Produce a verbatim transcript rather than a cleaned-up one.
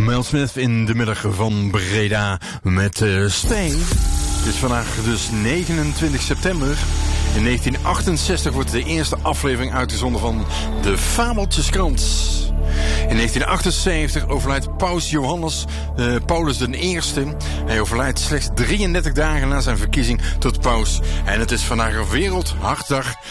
Mel Smith in de middag van Breda met uh, Stay. Het is vandaag dus negenentwintig september. In negentien achtenzestig wordt de eerste aflevering uitgezonden van de Fabeltjeskrant. In negentien achtenzeventig overlijdt Paus Johannes uh, Paulus de Eerste. Hij overlijdt slechts drieëndertig dagen na zijn verkiezing tot paus. En het is vandaag een Wereldhartdag